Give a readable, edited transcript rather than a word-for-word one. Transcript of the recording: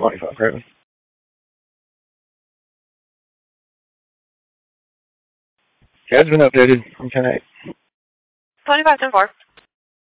25, right? Has been updated from 10.8. 25, 10-4.